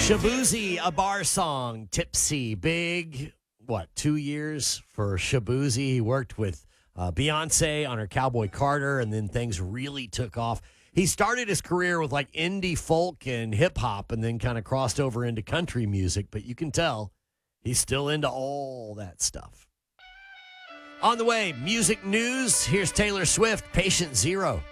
Shabuzi, a bar song, Tipsy, big, 2 years for Shabuzi. He worked with Beyonce on her Cowboy Carter, and then things really took off. He started his career with like indie folk and hip hop and then kind of crossed over into country music, but you can tell he's still into all that stuff. On the way, music news. Here's Taylor Swift, Patient Zero.